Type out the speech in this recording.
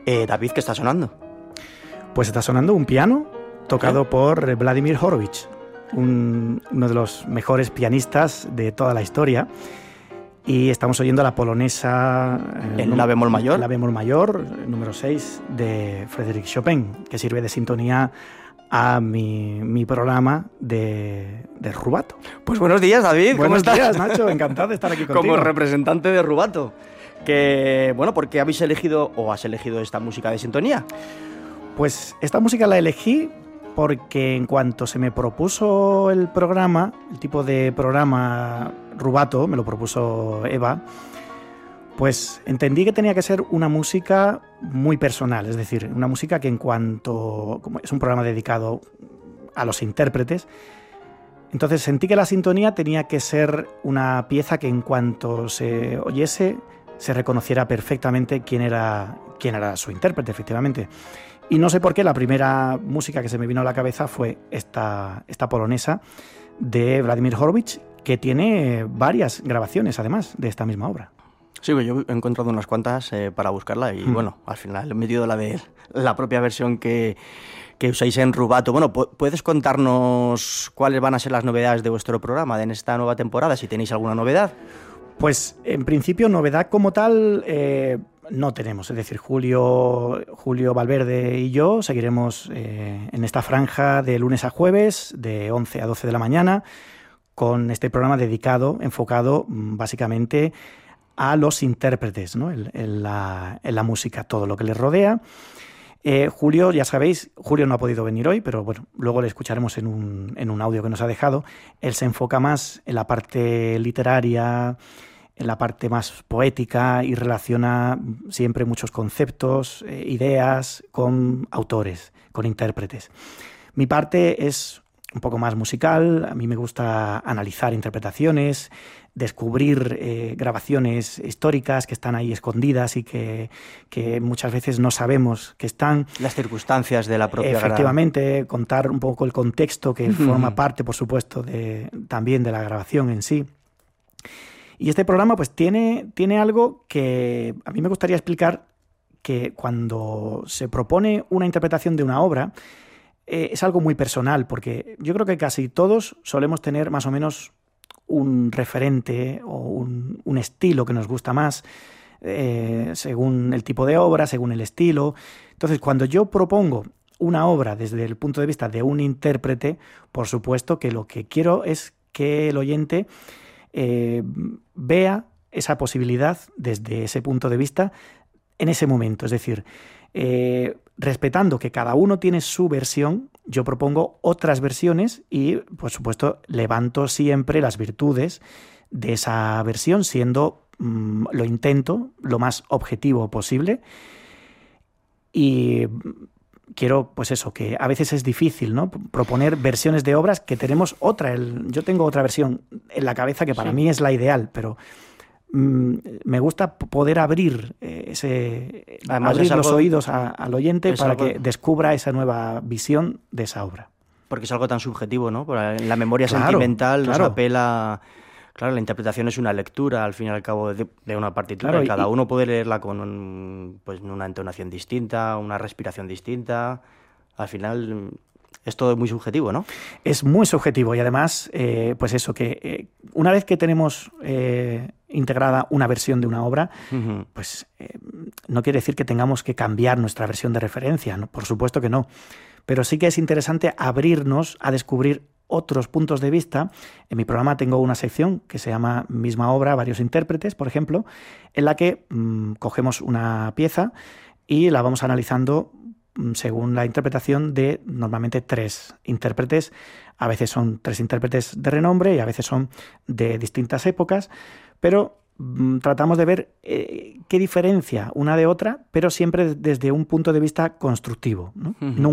David, ¿qué está sonando? Pues está sonando un piano tocado por Vladimir Horowitz, uno de los mejores pianistas de toda la historia. Y estamos oyendo la polonesa... ¿En la bemol mayor? La bemol mayor, número 6, de Frédéric Chopin, que sirve de sintonía a mi programa de Rubato. Pues buenos días, David. ¿Cómo estás? Buenos días, Nacho. Encantado de estar aquí contigo. Como representante de Rubato. ¿Por qué habéis elegido o has elegido esta música de sintonía? Pues esta música la elegí porque en cuanto se me propuso el programa, el tipo de programa Rubato, me lo propuso Eva, pues entendí que tenía que ser una música muy personal, es decir, una música que en cuanto... como es un programa dedicado a los intérpretes, entonces sentí que la sintonía tenía que ser una pieza que en cuanto se oyese se reconociera perfectamente quién era su intérprete, efectivamente. Y no sé por qué la primera música que se me vino a la cabeza fue esta polonesa de Vladimir Horowitz, que tiene varias grabaciones, además, de esta misma obra. Sí, yo he encontrado unas cuantas para buscarla y, bueno, al final he metido la de la propia versión que usáis en Rubato. Bueno, ¿puedes contarnos cuáles van a ser las novedades de vuestro programa en esta nueva temporada, si tenéis alguna novedad? Pues, en principio, novedad como tal... no tenemos, es decir, Julio Valverde y yo seguiremos en esta franja de lunes a jueves, de 11 a 12 de la mañana, con este programa enfocado básicamente a los intérpretes, ¿no? en la música, todo lo que les rodea. Julio, ya sabéis, Julio no ha podido venir hoy, pero bueno, luego le escucharemos en un audio que nos ha dejado. Él se enfoca más en la parte literaria, en la parte más poética, y relaciona siempre muchos conceptos, ideas con autores, con intérpretes. Mi parte es un poco más musical. A mí me gusta analizar interpretaciones, descubrir grabaciones históricas que están ahí escondidas y que muchas veces no sabemos que están. Las circunstancias de la propia Efectivamente, contar un poco el contexto que forma parte, por supuesto, también de la grabación en sí. Y este programa pues tiene algo que a mí me gustaría explicar, que cuando se propone una interpretación de una obra es algo muy personal, porque yo creo que casi todos solemos tener más o menos un referente o un estilo que nos gusta más, según el tipo de obra, según el estilo. Entonces, cuando yo propongo una obra desde el punto de vista de un intérprete, por supuesto que lo que quiero es que el oyente vea esa posibilidad desde ese punto de vista en ese momento. Es decir, respetando que cada uno tiene su versión, yo propongo otras versiones y, por supuesto, levanto siempre las virtudes de esa versión, siendo, lo intento, lo más objetivo posible. Y quiero, pues eso, que a veces es difícil, ¿no?, proponer versiones de obras que tenemos otra. Yo tengo otra versión en la cabeza que para mí es la ideal, pero me gusta poder abrir los oídos al oyente para que descubra esa nueva visión de esa obra. Porque es algo tan subjetivo, ¿no? La memoria sentimental nos apela... Claro, la interpretación es una lectura, al fin y al cabo, de una partitura. Claro, cada uno puede leerla con una entonación distinta, una respiración distinta. Al final, es todo muy subjetivo, ¿no? Es muy subjetivo y además, pues eso, que una vez que tenemos integrada una versión de una obra, pues no quiere decir que tengamos que cambiar nuestra versión de referencia, ¿no? Por supuesto que no. Pero sí que es interesante abrirnos a descubrir otros puntos de vista. En mi programa tengo una sección que se llama Misma obra, varios intérpretes, por ejemplo, en la que cogemos una pieza y la vamos analizando según la interpretación de normalmente 3 intérpretes. A veces son 3 intérpretes de renombre y a veces son de distintas épocas, pero tratamos de ver qué diferencia una de otra, pero siempre desde un punto de vista constructivo, ¿no?